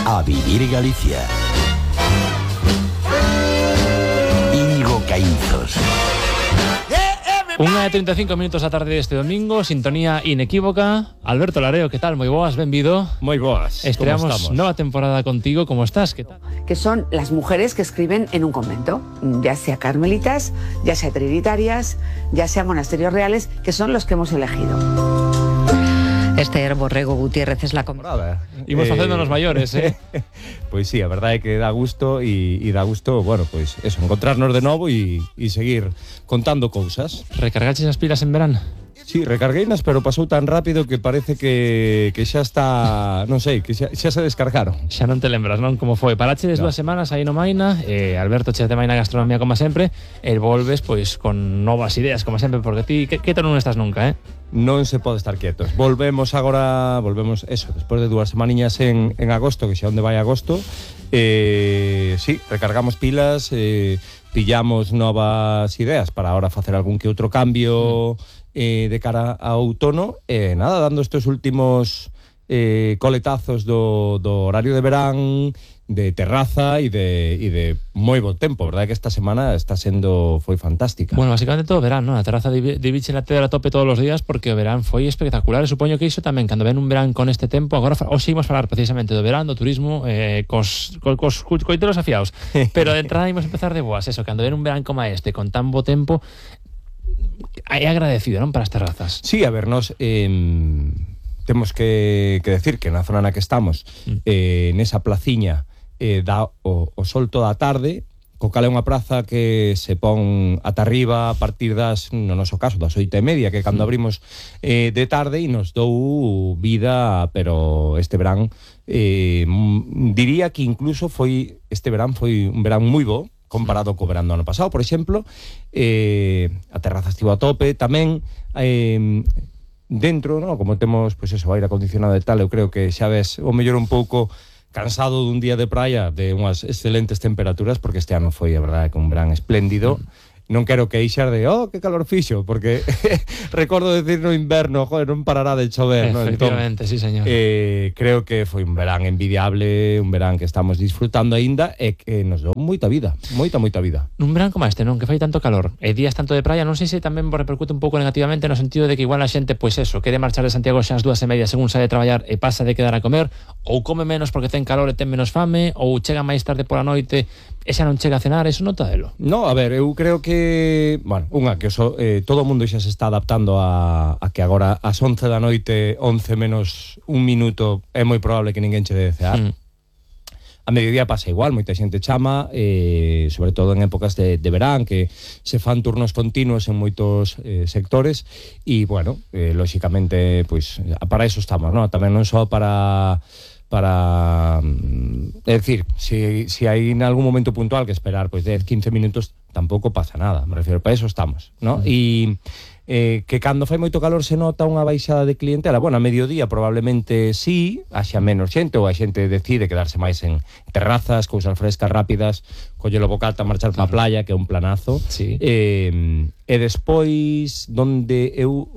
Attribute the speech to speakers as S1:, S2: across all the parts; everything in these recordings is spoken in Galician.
S1: a vivir Galicia. Íñigo Caínzos.
S2: 1:35 da tarde deste domingo, sintonía inequívoca. Alberto Lareo, que tal? Moi boas, benvido.
S3: Moi boas.
S2: Estreamos nova temporada contigo, como estás? Que tal?
S4: Que son las mujeres que escriben en un convento, ya sea carmelitas, ya sea trinitarias, ya sea monasterios reales, que son los que hemos elegido.
S5: Esther Borrego Gutiérrez es la
S3: temporada.
S2: Imos facéndonos maiores,
S3: Pois sí, a verdade é que dá gusto e dá gusto, bueno, pois eso, encontrarnos de novo e seguir contando cousas.
S2: Recargaches as pilas en verán?
S3: Sí, recargueinas, pero pasou tan rápido que parece que xa está, non sei, que xa se descargaron.
S2: Xa non te lembras, non? Como foi? Paraches 2 semanas aí no Maina, Alberto cheas de Maina Gastronomía como sempre, e volves pois con novas ideas como sempre, porque ti quieto non estás nunca,
S3: Non se pode estar quietos. Volvemos eso, despois de 2 semaniñas en agosto, que xa onde vai agosto. Sí, recargamos pilas, pillamos novas ideas para ahora facer algún que outro cambio de cara a outono, nada, dando estes últimos coletazos do horario de verán, de terraza e de moi bo tempo, verdade que esta semana foi fantástica.
S2: Bueno, basicamente todo verán, ¿no? A terraza de Biche na Tedra a tope todos os días, porque o verán foi espectacular, e supoño que iso tamén, cando ven un verán con este tempo, agora hoxe imos falar precisamente do verán, do turismo, cos coiteros afiados, pero de entrada imos empezar de boas, eso, cando ven un verán como este, con tan bo tempo, é agradecido, non, para as terrazas.
S3: Sí, a ver, nos temos que decir que na zona na que estamos, nesa placiña, dá o sol toda a tarde, co cal é unha praza que se pon ata arriba a partir das, no noso caso, das 8:30, que cando abrimos de tarde, e nos dou vida, pero este verán diría que incluso este verán foi un verán moi bo comparado co verán do ano pasado, por exemplo. A terraza estivo a tope tamén. Dentro, ¿no? Como temos, pois eso, aire acondicionado e tal, eu creo que xa ves o mellor un pouco cansado dun día de praia, de unhas excelentes temperaturas, porque este ano foi, a verdade, que un verán espléndido. Non quero queixar de, que calor fixo, porque recordo decir no inverno, joder, non parará de chover, ¿no?
S2: Efectivamente, entón, sí, señor.
S3: Creo que foi un verán envidiable, un verán que estamos disfrutando aínda e que nos dou moita vida, moita vida.
S2: Un verán como este, non? Que fai tanto calor e días tanto de praia, non sei se tamén repercute un pouco negativamente no sentido de que igual a xente, pois eso, quere marchar de Santiago xa as 2:30 según sae de traballar e pasa de quedar a comer, ou come menos porque ten calor e ten menos fame, ou chega máis tarde pola noite e xa non chega a cenar, eso notadelo?
S3: No, a ver, eu creo que, bueno, todo o mundo xa se está adaptando a que agora ás 11 da noite, 11 menos un minuto, é moi probable que ninguén che de cear. A mediodía pasa igual, moita xente chama, sobre todo en épocas de verán, que se fan turnos continuos en moitos sectores, e, bueno, lóxicamente, pois, para eso estamos, non? Tamén non só para é dicir, si hai en algún momento puntual que esperar pois 10-15 minutos, tampouco pasa nada, me refiero, para eso estamos, ¿no? E que cando fai moito calor se nota unha baixada de clientela. Bueno, a mediodía probablemente sí, haxa menos xente, ou a xente decide quedarse máis en terrazas, cousas frescas, rápidas, coller o bocata, marchar pa playa, que é un planazo.
S2: Sí.
S3: E despois, donde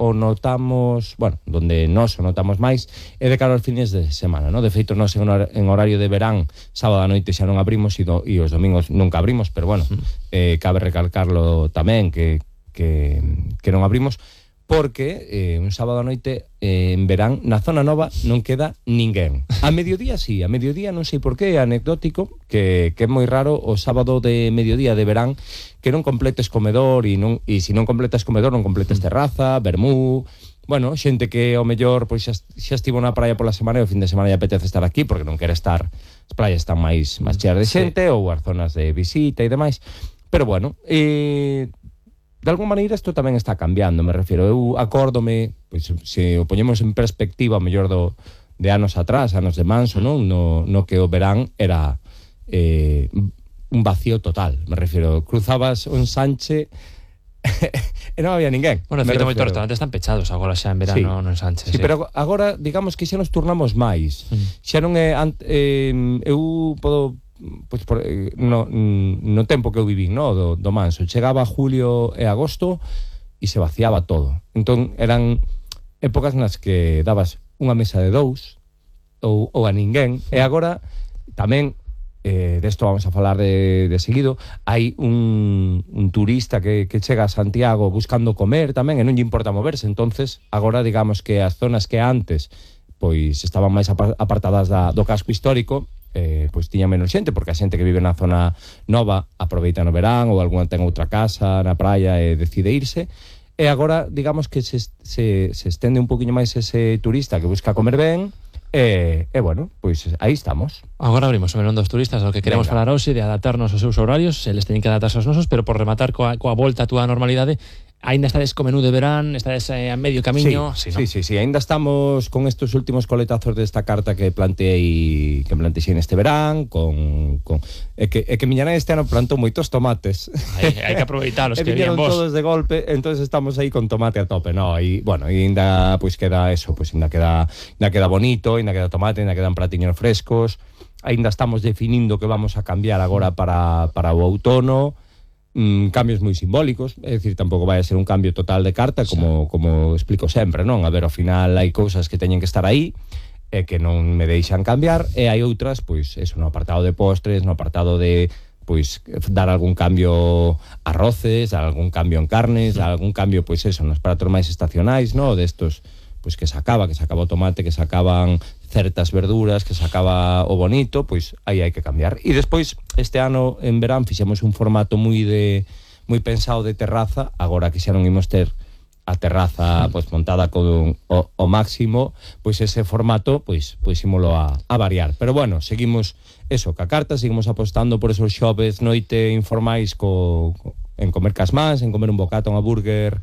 S3: nós o notamos máis, é de cara aos fines de semana, ¿no? De feito, nós en horario de verán, sábado a noite xa non abrimos e os domingos nunca abrimos, pero bueno, cabe recalcarlo tamén, que non abrimos porque un sábado a noite en verán na zona nova non queda ninguén. A mediodía sí, a mediodía non sei por qué, é anecdótico que é moi raro o sábado de mediodía de verán que non completes comedor e se non completas comedor non completes terraza, vermú. Bueno, xente que ao mellor pois xa estivo na praia pola semana e o fin de semana lle apetece estar aquí porque non quere estar, as praias están máis cheas de xente, ou as zonas de visita e demais. Pero bueno, de alguma maneira isto tamén está cambiando, me refiero. Eu acórdome, pois, se o poñemos en perspectiva, ao mellor de anos atrás, anos de Manso, non? No que o verán era un vacío total, me refiero. Cruzabas un Sanche e non había ninguén.
S2: Bueno, feito moitos restaurantes están pechados agora xa en verano, no Sánchez.
S3: Sí, pero agora, digamos que xa nos turnamos máis. Xa non é... eu podo... Pois no tempo que eu viví, no, do Manso, chegaba julio e agosto e se vaciaba todo. Entón eran épocas nas que dabas unha mesa de 2 ou a ninguén, e agora tamén desto vamos a falar de seguido. Hai un turista que chega a Santiago buscando comer tamén e non lle importa moverse, entonces agora digamos que as zonas que antes pois estaban máis apartadas do casco histórico, pois tiña menos xente, porque a xente que vive na zona nova aproveita no verán ou algunha ten outra casa na praia e decide irse, e agora digamos que se estende un poquinho máis ese turista que busca comer ben. Bueno, pois aí estamos.
S2: Agora abrimos o melón dos turistas, do que queremos falar hoxe, de adaptarnos aos seus horarios, eles teñen que adaptarse aos nosos, pero por rematar coa volta a túa normalidade, aínda estades co menú de verán, estades a medio camiño.
S3: Sí, aínda estamos con estes últimos coletazos desta carta que plantexei neste verán, que miña nai este ano plantou moitos tomates.
S2: Hai que aproveitalos, que viñan vos.
S3: Todos de golpe, entonces estamos aí con tomate a tope, no? E bueno, aínda pois queda eso, pois aínda queda bonito, aínda queda tomate, aínda quedan pratiños frescos. Aínda estamos definindo que vamos a cambiar agora para o outono. Cambios moi simbólicos, é dicir, tampouco vai a ser un cambio total de carta, como explico sempre, non? A ver, ao final hai cousas que teñen que estar aí e que non me deixan cambiar, e hai outras, pois, eso, no apartado de postres, no apartado de, pois, dar algún cambio a arroces, algún cambio en carnes, algún cambio, pois, eso, nos pratos máis estacionais, non? Destos, pois, que se acaba o tomate, que se acaban certas verduras, que se acaba o bonito, pois aí hai que cambiar. E despois, este ano en verán fixemos un formato moi pensado de terraza, agora que xa non imos ter a terraza pois montada con o máximo, pois ese formato pois ímolo a variar. Pero bueno, seguimos eso, ca carta, seguimos apostando por esos xoves noite informais en comer casmás, en comer un bocata, un burger,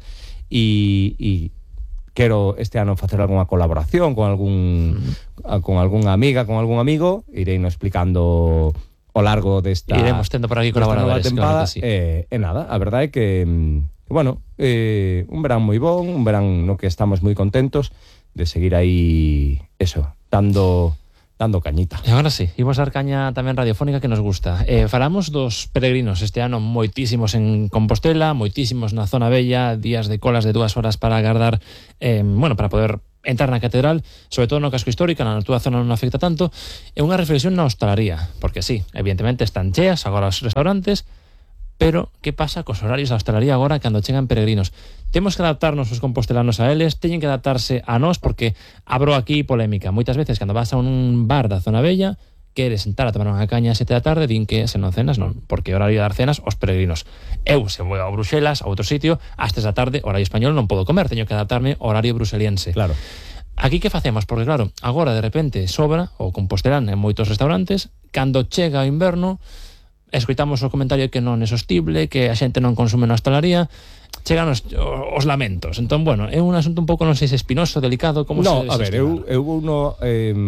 S3: e quero este ano facer algunha colaboración con algunha amiga, con algún amigo, irei no explicando ao largo desta
S2: iremos tendo por aquí colaboradores,
S3: tempada, claro que sí. E nada, a verdade é que bueno, un verán moi bon, un verán no que estamos moi contentos de seguir aí eso, dando cañita.
S2: E agora sí, imos dar caña tamén radiofónica que nos gusta. Falamos dos peregrinos este ano, moitísimos en Compostela, moitísimos na zona bella, días de colas de 2 horas para agardar, para poder entrar na catedral, sobre todo no casco histórico, na túa zona non afecta tanto, e unha reflexión na hostalaría, porque sí, evidentemente están cheas agora os restaurantes, pero que pasa cos horarios da hostalaría agora cando chegan peregrinos? Temos que adaptarnos os compostelanos a eles, teñen que adaptarse a nós, porque abro aquí polémica. Moitas veces cando vas a un bar da zona bella, queres sentar a tomar unha caña a 7 da tarde, din que se non cenas, non, porque é horario de dar cenas aos peregrinos. Eu, se vou a Bruxelas, a outro sitio, ás 3 da tarde, horario español, non podo comer, teño que adaptarme ao horario bruseliense.
S3: Claro.
S2: Aquí que facemos? Porque claro, agora de repente sobra o compostelán en moitos restaurantes, cando chega o inverno, escoitamos o comentario que non é sostible, que a xente non consume na hostalaría, chegan os lamentos. Entón, bueno, é un asunto un pouco, non sei se espinoso, delicado, como se debe
S3: gestionar. No, a ver, eu vou no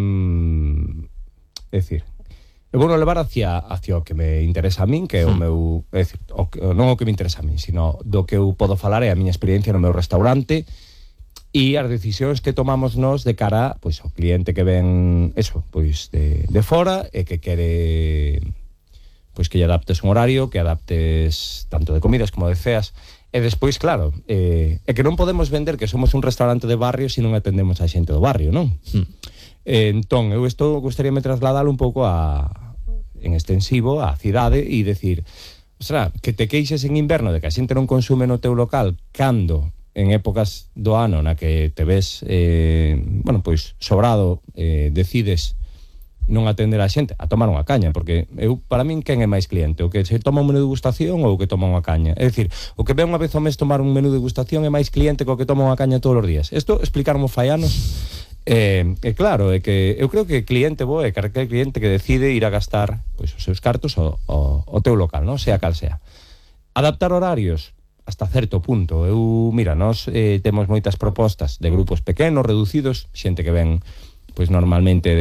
S3: eu vou levar hacia o que me interesa a min, que é o meu, é dicir, non o que me interesa a min, sino do que eu podo falar é a miña experiencia no meu restaurante e as decisións que tomamos nós de cara, pois, ao cliente que ven eso, pois, de fora e que quere pois que lle adaptes un horario, que adaptes tanto de comidas como de ceas, e despois, claro, é que non podemos vender que somos un restaurante de barrio se non atendemos a xente do barrio, non? Entón, eu isto gostaríame trasladalo un pouco en extensivo á cidade e decir, será, que te queixes en inverno de que a xente non consume no teu local cando en épocas do ano na que te ves pois sobrado, decides non atender a xente, a tomar unha caña, porque para min, quen é máis cliente? O que se toma un menú de degustación ou o que toma unha caña? É dicir, o que ve unha vez ao mes tomar un menú de degustación é máis cliente que o que toma unha caña todos os días. Isto explicarmo fai anos, claro, é que eu creo que cliente bo é aquel cliente que decide ir a gastar pois, os seus cartos ao teu local, non? Sea cal sea. Adaptar horarios hasta certo punto. Nós temos moitas propostas de grupos pequenos, reducidos, xente que ven pois normalmente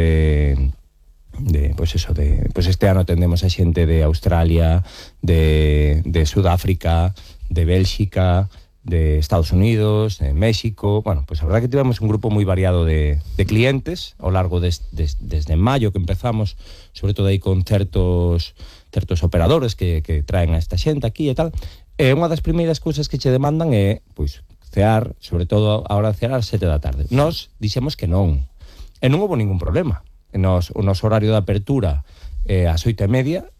S3: pois este ano atendemos a xente de Australia, de Sudáfrica, de Bélxica, de Estados Unidos, de México. Bueno, pois a verdade que tivemos un grupo moi variado de clientes ao largo desde maio que empezamos, sobre todo aí con certos operadores que traen a esta xente aquí e tal. E unha das primeiras cousas que che demandan é pois cear, sobre todo a hora de cear ás 7 da tarde. Nós dixemos que non. E non houve ningún problema. O noso horario de apertura ás 8:30,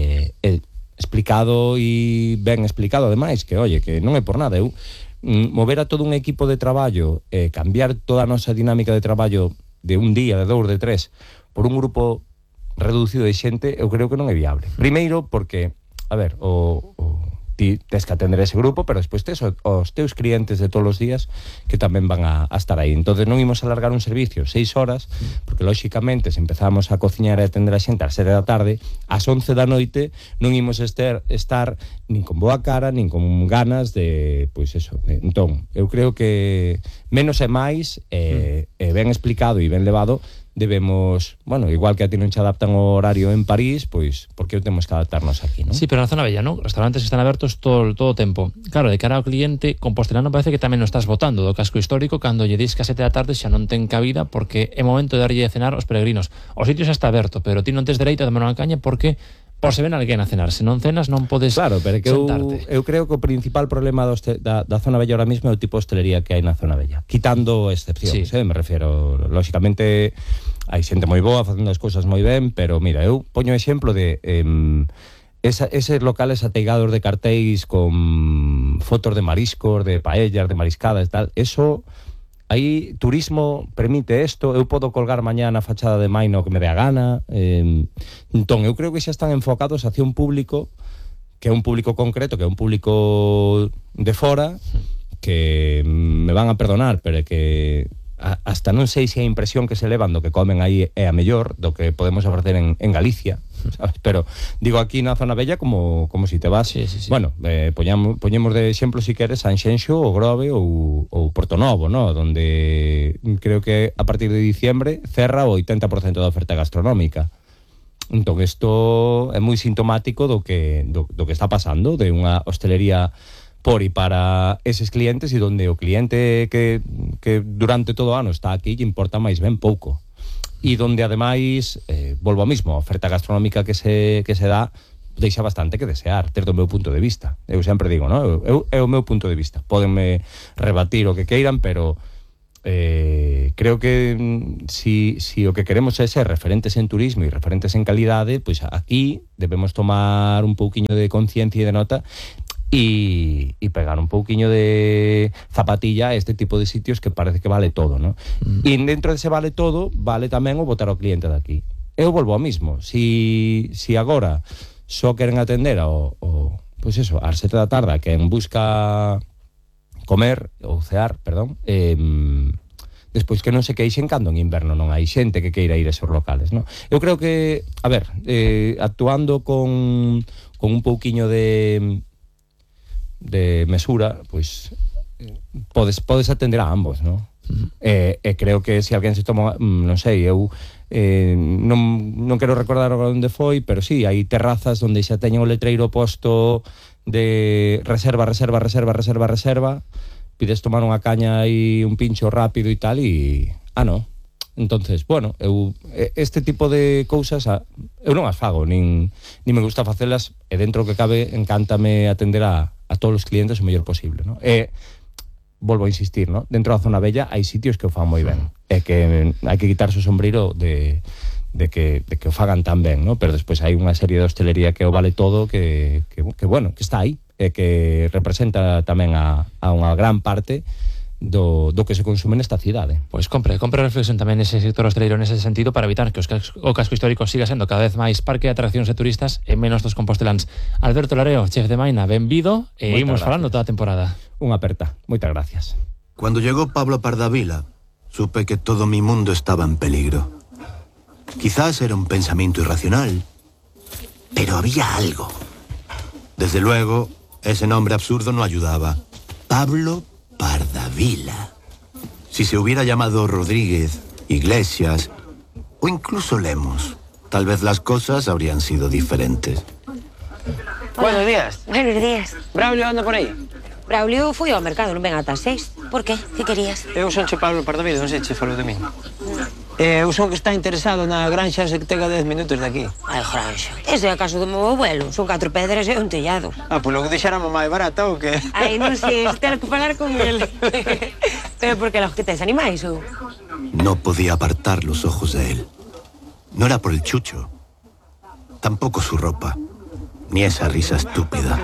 S3: explicado e ben explicado, ademais, que, oye, que non é por nada, eu mover a todo un equipo de traballo, cambiar toda a nosa dinámica de traballo de un día, de 2, de 3, por un grupo reducido de xente, eu creo que non é viable. Primeiro, porque, a ver, ti tes que atender ese grupo, pero despois tes os teus clientes de todos os días que tamén van a estar aí. Entonces non imos alargar un servicio 6 horas, porque lóxicamente se empezamos a cociñar e atender a xente ás 7 da tarde, ás 11 da noite non imos estar nin con boa cara, nin con ganas de, pois eso. Entón, eu creo que menos é máis, ben explicado e ben levado, debemos, bueno, igual que a ti non che adaptan o horario en París, pois, por que temos que adaptarnos aquí, non?
S2: Sí, pero na zona bella, non? Restaurantes que están abertos todo o tempo. Claro, de cara ao cliente, compostelano parece que tamén non estás botando do casco histórico cando lle dis que a 7 da tarde xa non ten cabida porque é momento de darlle de cenar aos peregrinos. O sitio xa está aberto, pero ti non tes dereito a tomar unha caña porque por se ven alguén a cenar. Se non cenas non podes
S3: claro, pero que
S2: sentarte.
S3: Eu creo que o principal problema da zona bella ahora mismo é o tipo de hostelería que hai na zona bella, quitando excepcións,
S2: sí.
S3: Me refiero, lóxicamente hai xente moi boa facendo as cousas moi ben, pero mira, eu poño exemplo de eses locales ateigados de cartéis con fotos de mariscos, de paellas, de mariscadas e tal, eso aí turismo permite isto, eu podo colgar mañá na fachada de Maino que me dé a gana, entón eu creo que xa están enfocados hacia un público que é un público concreto, que é un público de fora, que me van a perdonar, pero que hasta non sei se a impresión que se levan do que comen aí é a mellor do que podemos ofrecer en Galicia, sabes? Pero digo aquí na zona bella como si te vas,
S2: sí.
S3: bueno, poñemos de exemplo si queres Sanxenxo ou Grove ou Portonovo, ¿no? Donde creo que a partir de diciembre cerra o 80% da oferta gastronómica. Entón isto é moi sintomático do que está pasando, de unha hostelería por e para eses clientes e donde o cliente que durante todo o ano está aquí lle importa máis ben pouco. E donde ademais, volvo ao mismo, a oferta gastronómica que se dá deixa bastante que desear, desde o meu punto de vista. Eu sempre digo, ¿no? É o meu punto de vista. Pódenme rebatir o que queiran, pero creo que si o que queremos é ser referentes en turismo e referentes en calidade, pois aquí debemos tomar un pouquiño de conciencia e de nota e pegar un pouquiño de zapatilla a este tipo de sitios que parece que vale todo, ¿no? E dentro dese vale todo, vale tamén o botar ao cliente daqui. Eu volvo ao mismo. Si agora só queren atender pois eso, ás 7 da tarde, quen busca comer ou cear, perdón, despois que non se queixen cando en inverno non hai xente que queira ir a esos locales, ¿no? Eu creo que, a ver, actuando con un pouquiño de mesura, pois podes atender a ambos, ¿no? Creo que se alguén se toma, non sei, eu non quero recordar onde foi, pero sí, hai terrazas onde xa teñen o letreiro posto de reserva, pides tomar unha caña e un pincho rápido e tal, e no. Entonces, bueno, este tipo de cousas eu non as fago, nin me gusta facelas, e dentro que cabe encántame atender a todos os clientes o mellor posible, ¿no? Volvo a insistir, ¿no? Dentro da zona bella hai sitios que o fan moi ben, e que hai que quitarse o sombreiro de que o fagan tan ben, ¿no? Pero despois hai unha serie de hostelería que o vale todo, que bueno, que está aí, e que representa tamén a unha gran parte do que se consume nesta cidade.
S2: Pois compre reflexión tamén nese sector hosteleiro nese sentido para evitar que o casco histórico siga sendo cada vez máis parque de atraccións de turistas e menos dos composteláns. Alberto Lareo, chef de Maina, benvido e imos falando toda a temporada.
S3: Unha aperta. Moitas gracias.
S6: Cuando llegó Pablo Pardavila, supe que todo mi mundo estaba en peligro. Quizás era un pensamiento irracional, pero había algo. Desde luego, ese nombre absurdo no ayudaba. Pablo Pardavila. Si se hubiera llamado Rodríguez, Iglesias o incluso Lemos, tal vez las cosas habrían sido diferentes.
S7: Buenos días.
S8: Buenos días.
S7: Braulio anda por aí?
S8: Braulio foi ao mercado, non ven ata as 6. Por qué? Que querías?
S7: Eu son che Pablo Pardavila, non sei che falou de mí. Eu son que está interesado na granxa se que tenga 10 minutos de aquí.
S8: Ai, granxa. Ese é a casa do meu abuelo. Son 4 pedras e un tellado.
S7: Pois logo deixáramos máis barata ou que?
S8: Ai, non sei, ter que falar con ele. Pero porque los que tes animais ou?
S6: No podía apartar los ojos de él. No era por el chucho. tampoco su ropa, ni esa risa estúpida.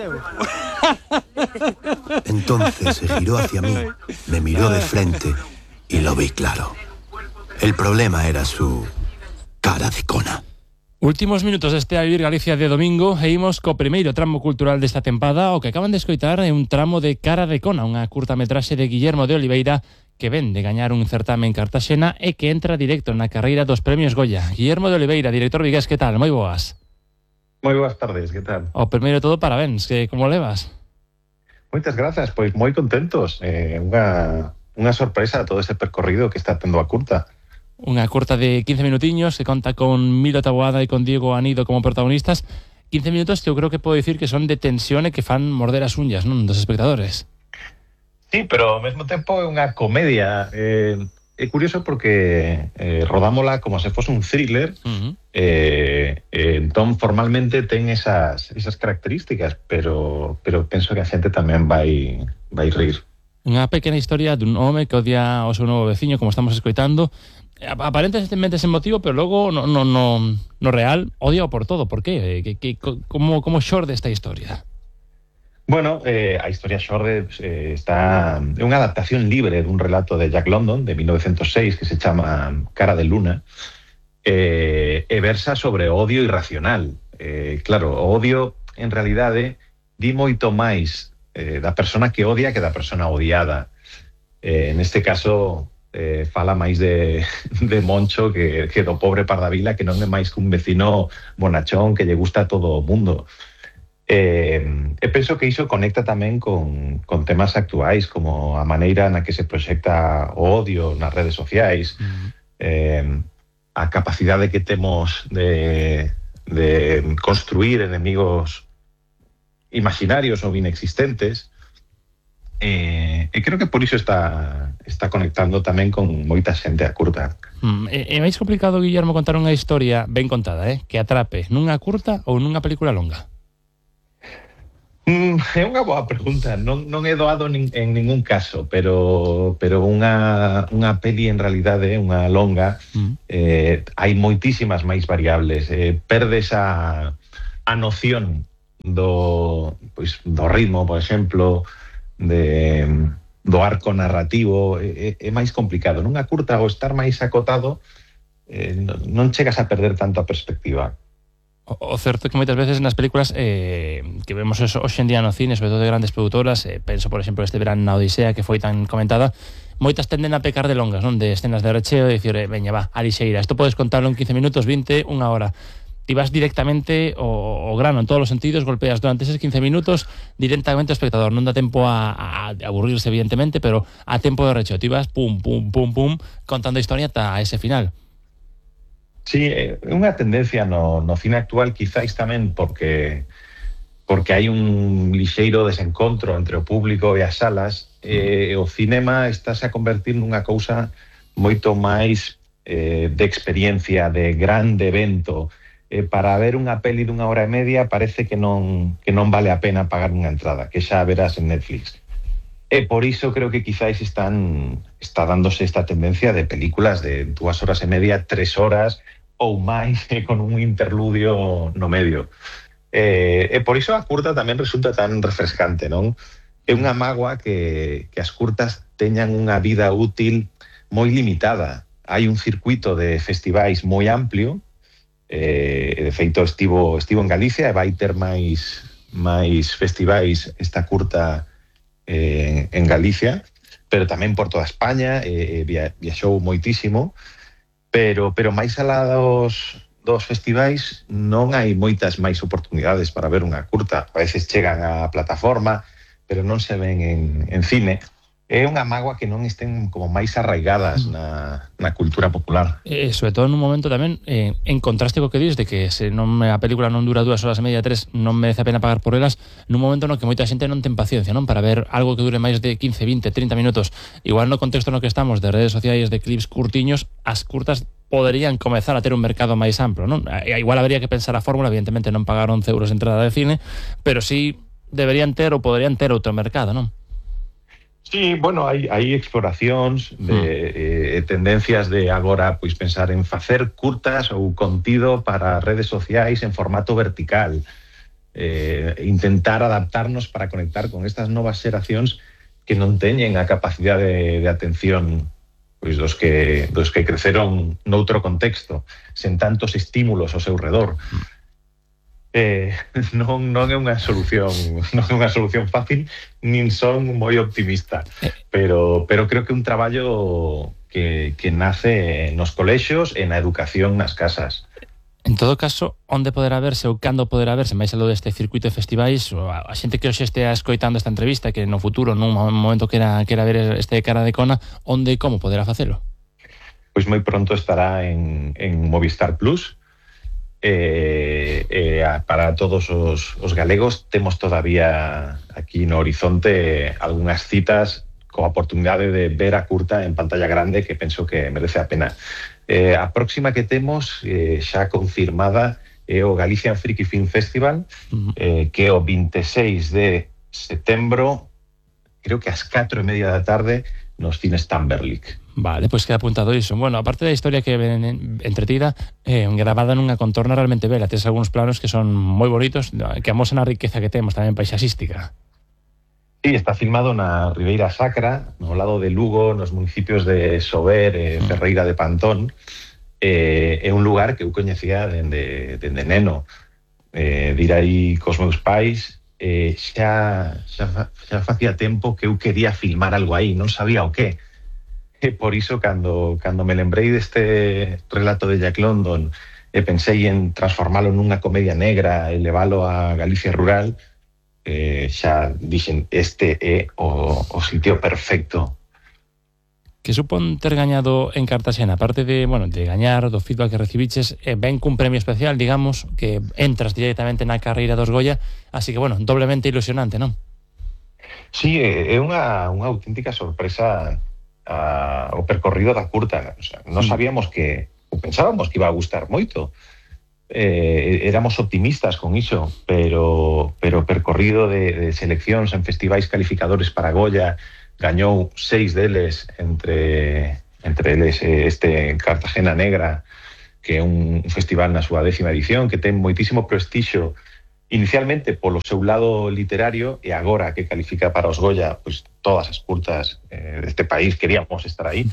S6: Entonces se giró hacia mí, me miró de frente y lo vi claro. El problema era su cara de cona.
S2: Últimos minutos deste A Vivir Galicia de domingo e imos co primeiro tramo cultural desta tempada. O que acaban de escoitar é un tramo de Cara de Cona, unha curtametraxe de Guillermo de Oliveira que ven de gañar un certame en Cartaxena e que entra directo na carreira dos premios Goya. Guillermo de Oliveira, director vigués, que tal? Moi boas.
S9: Moi boas tardes, que tal?
S2: O primeiro de todo, parabéns, que como levas?
S9: Moitas grazas, pois moi contentos. Unha sorpresa todo ese percorrido que está tendo a curta.
S2: Unha curta de 15 minutiños que conta con Milo Taboada e con Diego Anido como protagonistas. 15 minutos que eu creo que podo dicir que son de tensión e que fan morder as uñas, non, dos espectadores.
S9: Sí, pero ao mesmo tempo é unha comedia. É curioso porque rodámola como se fose un thriller. Entón formalmente ten esas características, pero penso que a xente tamén vai rir.
S2: Unha pequena historia dun home que odia ao seu novo veciño, como estamos escoitando. Aparentemente ese motivo, pero logo no real odia por todo. Por qué? Como xorde esta historia?
S9: Bueno, a historia xorde é unha adaptación libre dun relato de Jack London de 1906 que se chama Cara de Luna e versa sobre odio irracional. Claro, o odio en realidade di moito máis da persona que odia que da persona odiada. Neste caso fala máis de Moncho que do pobre Pardavila, que non é máis que un vecino bonachón que lle gusta a todo o mundo. E penso que iso conecta tamén con temas actuais, como a maneira na que se proxecta o odio nas redes sociais, a capacidade que temos de construir enemigos imaginarios ou inexistentes. E creo que por iso está conectando tamén con moita xente a curta.
S2: É máis complicado, Guillermo, contar unha historia ben contada, que atrape nunha curta ou nunha película longa?
S9: É unha boa pregunta. Non é doado en ningún caso, pero unha peli en realidade, unha longa, hai moitísimas máis variables. Perdes a noción do ritmo, por exemplo, do arco narrativo. É máis complicado. Nunha curta, ao estar máis acotado, non chegas a perder tanto a perspectiva.
S2: O certo é que moitas veces nas películas que vemos hoxe en día no cine, sobre todo de grandes produtoras, penso, por exemplo, este verán na Odisea, que foi tan comentada, moitas tenden a pecar de longas, non? De escenas de recheo e dicir, veña, va, a lixeira, isto podes contarlo en 15 minutos, 20, unha hora. Ti vas directamente o grano en todos os sentidos, golpeas durante eses 15 minutos directamente ao espectador. Non dá tempo a aburrirse, evidentemente, pero a tempo de recheo. Ti vas pum, pum, pum, pum, contando a historia ata ese final.
S9: Sí, é unha tendencia no cine actual, quizáis tamén porque hai un lixeiro desencontro entre o público e as salas. O cinema estáse a convertir nunha cousa moito máis de experiencia, de grande evento. Para ver unha peli dunha hora e media parece que non vale a pena pagar unha entrada, que xa verás en Netflix. E por iso creo que quizáis está dándose esta tendencia de películas de 2 horas e media, 3 horas ou máis, con un interludio no medio. E por iso a curta tamén resulta tan refrescante, non? É unha mágoa que as curtas teñan unha vida útil moi limitada. Hai un circuito de festivais moi amplio. De feito estivo en Galicia e vai ter máis festivais esta curta en Galicia, pero tamén por toda España. Viaxou moitísimo, pero máis alá dos festivais non hai moitas máis oportunidades para ver unha curta. A veces chegan á plataforma, pero non se ven en cine. É unha mágoa que non estén como máis arraigadas na cultura popular.
S2: Sobre todo nun momento tamén en contraste co que dis de que se a película non dura 2 horas e media, 3, non merece a pena pagar por elas, nun momento no que moita xente non ten paciencia, non, para ver algo que dure máis de 15, 20, 30 minutos. Igual no contexto no que estamos de redes sociais, de clips curtiños, as curtas poderían comezar a ter un mercado máis amplo, non? Igual habría que pensar a fórmula, evidentemente non pagar 11 euros de entrada de cine, pero sí deberían ter ou poderían ter outro mercado, non?
S9: Sí, bueno, hai exploracións de tendencias de agora pois pensar en facer curtas ou contido para redes sociais en formato vertical. Intentar adaptarnos para conectar con estas novas xeracións que non teñen a capacidade de atención pois dos que creceron noutro contexto, sen tantos estímulos ao seu redor. Non é unha solución fácil, nin son moi optimista, pero creo que un traballo que nace nos colexios e na educación nas casas.
S2: En todo caso, onde poderá verse ou cando poderá verse, máis aló deste circuito de festivais, a xente que hoxe estea escoitando esta entrevista, que no futuro, nun momento quera ver este Cara de Cona, onde e como poderá facelo?
S9: Pois moi pronto estará en Movistar Plus. Para todos os galegos temos todavía aquí no horizonte algunhas citas coa oportunidade de ver a curta en pantalla grande, que penso que merece a pena. A próxima que temos xa confirmada é o Galician Freaky Film Festival, que é o 26 de setembro, creo que ás 4:30 da tarde, nos cines Tamberlik.
S2: Vale, pois queda apuntado iso. Bueno, aparte da historia que ven entretida, gravada nunha contorna realmente bela, tes algúns planos que son moi bonitos, que amosan a riqueza que temos tamén paisaxística.
S9: Sí, está filmado na Ribeira Sacra, no lado de Lugo, nos municipios de Sober e Ferreira de Pantón. É un lugar que eu coñecía dende neno. De ir aí cos meus pais, xa facía tempo que eu quería filmar algo aí, non sabía o qué. E por iso, cando me lembrei deste relato de Jack London e pensei en transformalo nunha comedia negra e leválo a Galicia rural, xa dixen, este é o sitio perfecto.
S2: Que supón ter gañado en Cartaxena, aparte de gañar, do feedback que recibiches, ven cun premio especial, digamos, que entras directamente na carreira dos Goya, así que, doblemente ilusionante, non?
S9: Sí, é unha auténtica sorpresa o percorrido da curta. O sea, non sabíamos pensábamos que iba a gustar moito. Éramos optimistas con iso, pero percorrido de seleccións en festivais calificadores para Goya, gañou 6 deles, entre eles este Cartagena Negra, que é un festival na súa 10ª edición, que ten moitísimo prestixio inicialmente polo seu lado literario, e agora que califica para os Goya, pois todas as curtas deste país queríamos estar aí.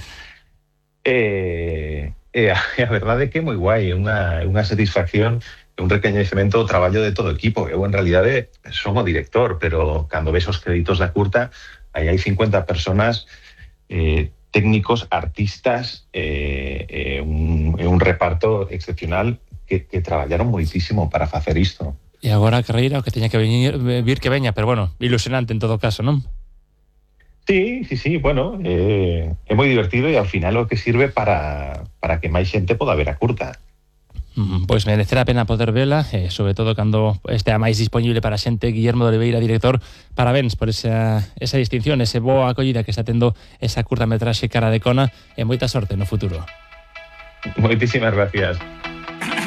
S9: A verdade é que é moi guai, é unha satisfacción, un recoñecemento do traballo de todo o equipo. Eu, en realidade, son o director, pero cando ves os créditos da curta, aí hai 50 personas, técnicos, artistas, un reparto excepcional que traballaron moitísimo para facer isto.
S2: E agora a carreira, o que teña que vir que veña, pero ilusionante en todo caso, non?
S9: Sí, bueno, é moi divertido e ao final o que sirve para que máis xente poda ver a curta.
S2: Pois merecerá a pena poder vela, sobre todo cando estea máis disponible para a xente. Guillermo de Oliveira, director, parabéns por esa distinción, ese boa acollida que está tendo esa curtametraxe Cara de Cona, e moita sorte no futuro.
S9: Moitísimas gracias.